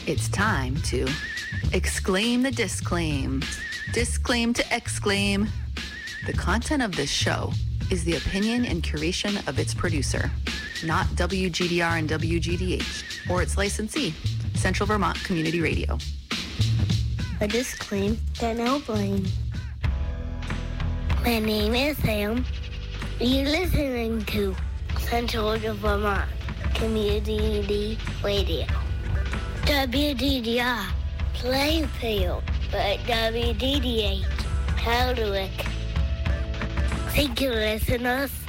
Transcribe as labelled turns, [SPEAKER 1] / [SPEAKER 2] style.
[SPEAKER 1] It's time to exclaim the disclaim. Disclaim to exclaim. The content of this show is the opinion and curation of its producer, not WGDR and WGDH, or its licensee, Central Vermont Community Radio.
[SPEAKER 2] A disclaim that no blame. My name is Sam. You're listening to Central Vermont Community Radio. WDDR, Plainfield, but WDDH, Hardwick. Thank you, listeners.